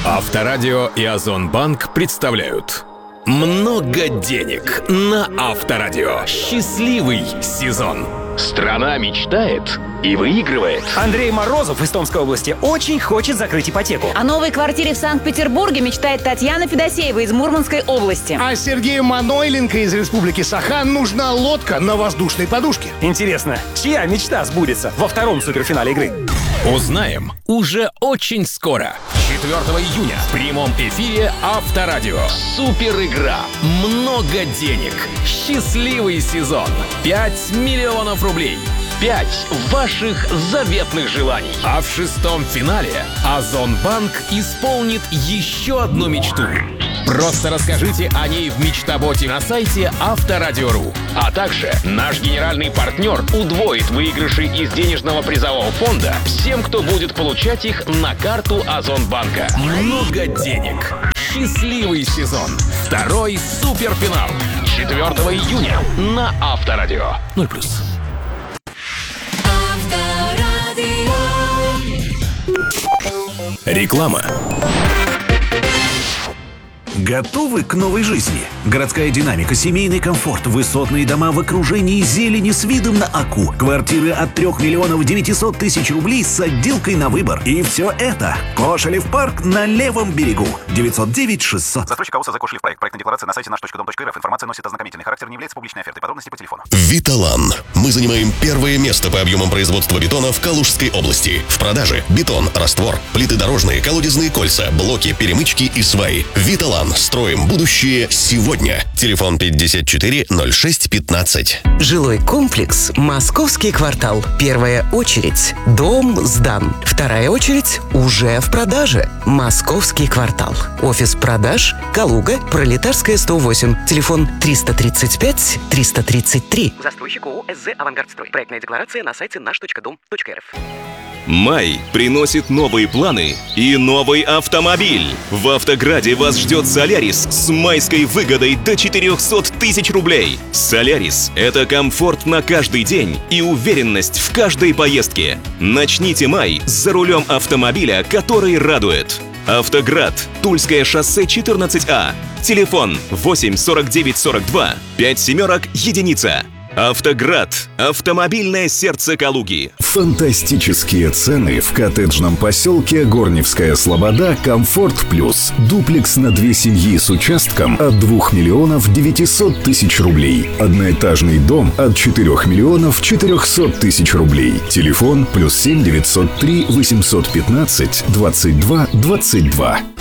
Авторадио и Озонбанк представляют «Много денег» на Авторадио. Счастливый сезон. Страна мечтает и выигрывает. Андрей Морозов из Томской области очень хочет закрыть ипотеку. О новой квартире в Санкт-Петербурге мечтает Татьяна Федосеева из Мурманской области. А Сергею Манойленко из Республики Саха нужна лодка на воздушной подушке. Интересно, чья мечта сбудется во втором суперфинале игры? Узнаем уже очень скоро. 4 июня в прямом эфире Авторадио. Супер игра. Много денег. Счастливый сезон. 5 миллионов рублей. 5 ваших заветных желаний. А в 6-м финале Озонбанк исполнит еще одну мечту. Просто расскажите о ней в мечтаботе на сайте Авторадио.ру. А также наш генеральный партнер удвоит выигрыши из денежного призового фонда всем, кто будет получать их на карту Озонбанка. Много денег. Счастливый сезон. Второй суперфинал. 4 июня на Авторадио. 0+. Реклама. Готовы к новой жизни? Городская динамика, семейный комфорт, высотные дома в окружении зелени с видом на Аку. Квартиры от 3 миллионов 900 тысяч рублей с отделкой на выбор. И все это Кошелев парк на левом берегу. 909 600. Застройщик АОС «За Кошелев проект». Проектная декларация на сайте наш.дом.рф. Информация носит ознакомительный характер, не является публичной офертой. Подробности по телефону. Виталан. Мы занимаем первое место по объемам производства бетона в Калужской области. В продаже бетон, раствор, плиты дорожные, колодезные кольца, блоки, перемычки и сваи. Виталан. Строим будущее сегодня. Телефон 54 06 15. Жилой комплекс «Московский квартал». Первая очередь. Дом сдан. Вторая очередь уже в продаже. «Московский квартал». Офис продаж Калуга, Пролетарская, 108. Телефон 335 333. Застройщик ООО «СЗ Авангардстрой». Проектная декларация на сайте наш.дом.рф. Май приносит новые планы и новый автомобиль. В Автограде вас ждет Солярис с майской выгодой до 400 тысяч рублей. Солярис – это комфорт на каждый день и уверенность в каждой поездке. Начните май за рулем автомобиля, который радует. Автоград, Тульское шоссе 14А. Телефон 8 49 42 5 семерок единица. Автоград. Автомобильное сердце Калуги. Фантастические цены в коттеджном поселке Горневская Слобода «Комфорт Плюс». Дуплекс на 2 семьи с участком от 2 миллионов 900 тысяч рублей. Одноэтажный дом от 4 миллионов 400 тысяч рублей. Телефон +7 903 815 22 22.